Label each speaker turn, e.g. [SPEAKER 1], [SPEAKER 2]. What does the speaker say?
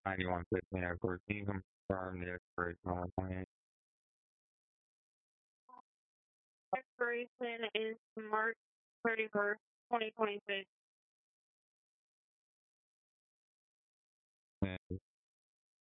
[SPEAKER 1] 9115, of course. Can you confirm the expiration on 128? Expiration is March 31st, 2026.